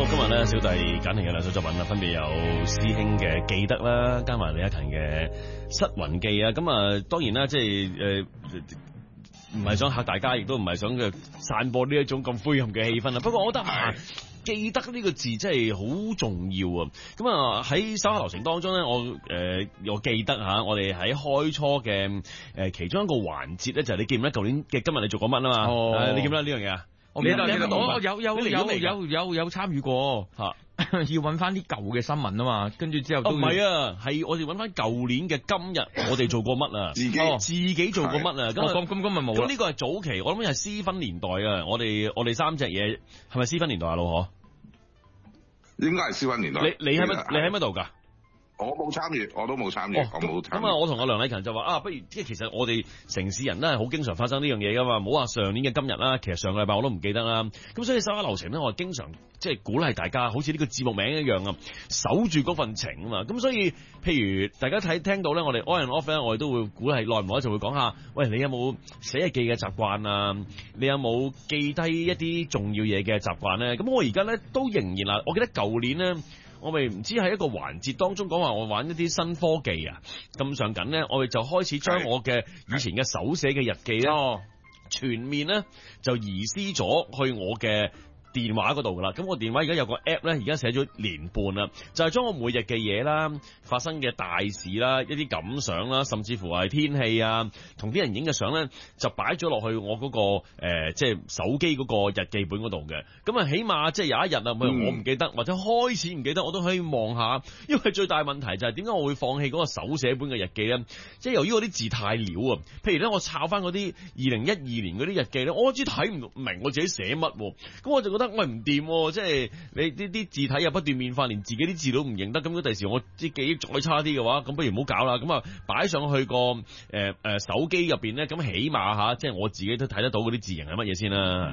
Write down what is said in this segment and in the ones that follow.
今日咧小弟揀嚟嘅兩首作品啦，分別有師兄嘅《記得》啦，加埋李克勤嘅《失魂記》啊。咁啊，當然啦，即係唔係想嚇大家，亦都唔係想散播呢一種咁灰暗嘅氣氛啦。不過我覺得記得呢個字真係好重要啊！咁啊喺手下留情當中咧，我記得吓，我哋喺開初嘅其中一個環節咧，就係你記唔記得舊年嘅今日你做過乜啊嘛？你記唔記得呢樣嘢啊？ 我記得我有參與過吓，要揾翻啲舊嘅新聞啊嘛，跟住之後都唔係啊，係我哋揾翻舊年嘅今日，我哋做過乜啊？自己做過乜啊？ 咁咪冇啦。 咁呢個係早期，我諗係私分年代啊！我哋三隻嘢係咪私分年代啊？老何應該係私分年代。 你喺乜度㗎？ 我冇參與，我都冇參與，我冇參與。 咁啊，我同阿梁禮勤就話不如即係其實我哋城市人都係好經常發生呢樣嘢噶嘛，唔好話上年嘅今日啦，其實上個禮拜我都唔記得啦。咁所以手下留情咧，我係經常即係鼓勵大家，好似呢個節目名一樣啊，守住嗰份情啊嘛。咁所以譬如大家聽到咧，我哋 on and off 咧，我哋都會鼓勵耐唔耐就會講下，喂，你有冇寫日記嘅習慣啊？你有冇記低一啲重要嘢嘅習慣咧？咁我而家咧都仍然啦，我記得舊年咧。我哋唔知喺一個環節當中講話我玩一啲新科技啊，咁上緊咧，我哋就開始將我嘅以前嘅手寫嘅日記咧，全面咧就移師咗去我嘅電話嗰度噶啦。咁我電話而家有個 app 咧，而家寫咗年半啦，就係將我每日嘅嘢啦、發生嘅大事啦、一啲感想啦，甚至乎係天氣啊、同啲人影嘅相咧，就擺咗落去我嗰個即係手機嗰個日記本嗰度嘅。咁啊，起碼即係有一日啊，我唔記得或者開始唔記得，我都可以望下。因為最大問題就係點解我會放棄嗰個手寫本嘅日記咧？即係由於嗰啲字太潦啊。譬如咧，我抄翻嗰啲2012年嗰啲日記咧，我知睇唔明我自己寫乜，咁我就覺得喂唔掂，即係你呢啲字體又不斷變化，連自己啲字都唔認得。咁如果第時我啲記憶再差啲嘅話，咁不如唔好搞啦。咁啊，擺上去個手機入邊咧，咁起碼吓，即係我自己都睇得到嗰啲字形係乜嘢先啦。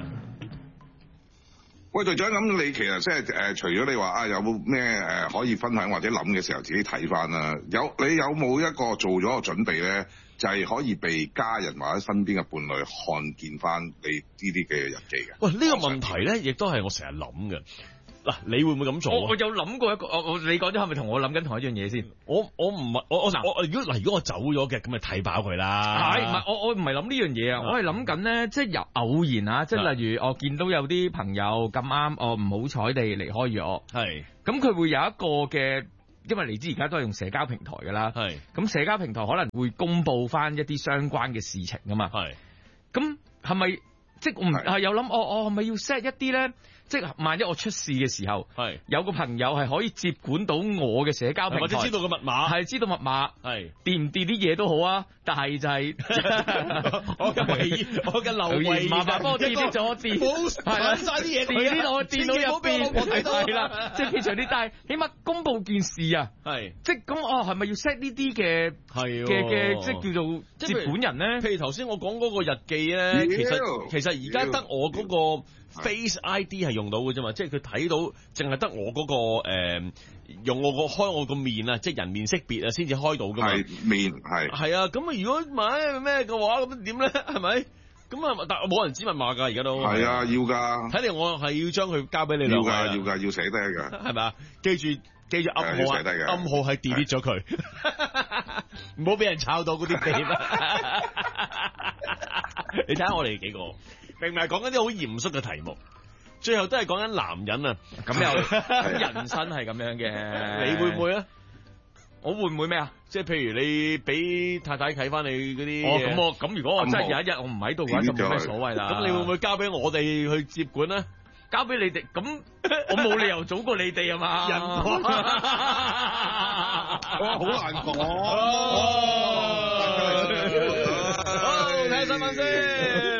喂，隊長，咁你其實即係除咗你話有冇咩可以分享或者諗嘅時候自己睇翻啦？你有冇一個做咗個準備咧？就係可以被家人或者身邊嘅伴侶看見翻你呢啲嘅日記嘅。 喂，呢個問題咧，亦都係我成日諗嘅。嗱，你會唔會咁做？ 我有諗過一個，你講咗係咪同我諗緊同一樣嘢先？ 我唔係我如果我走咗嘅，咁咪睇飽佢啦。 係唔係？我唔係諗呢樣嘢啊！我係諗緊咧，即係由偶然啊，即係例如我見到有啲朋友咁啱，我唔好彩地離開咗。係咁，佢會有一個嘅。因為你知而家都係用社交平台噶啦，係咁社交平台可能會公布翻一啲相關嘅事情噶嘛，係咁係咪即係我唔係有諗我係咪要 set 一啲咧？即係萬一我出事嘅時候，係有個朋友係可以接管到我嘅社交平台，或者知道個密碼，係知道密碼，係掂唔掂啲嘢都好啊。但係就係我嘅留言麻煩幫我 delete 咗電，係啦，晒啲嘢電我電腦入邊，我睇到係啦，即係非常啲，但係起碼公佈件事啊，係即係咁係咪要 set 呢啲嘅嘅即係叫做接管人咧？ 譬如頭先我講嗰個日記咧，其實而家得我嗰個 Face ID 係用到嘅啫嘛，即係佢睇到淨係得我嗰個用我個開我個面啊，即係人面識別啊，先至開到噶嘛。係面係啊，咁啊如果買咩嘅話，咁點咧？係咪？咁啊，但冇人知密碼噶，而家都係啊，要噶。睇嚟我係要將佢交俾你兩位啦。 要寫低噶， 係咪啊？記住暗號啊，暗號係 delete 咗佢，唔好俾人抄到嗰啲秘密。你睇下我哋幾個。並唔係講緊啲好嚴肅嘅題目，最後都係講緊男人啊！ 咁又人生係咁樣嘅， 你會唔會啊？ 我會唔會咩啊？ 即係譬如你俾太太睇翻你嗰啲， 咁如果我真係有一日我唔喺度嘅話，就冇咩所謂啦。 咁你會唔會交俾我哋去接管咧？ 交俾你哋，咁我冇理由早過你哋啊嘛！ 人好難講。 好，睇新聞先。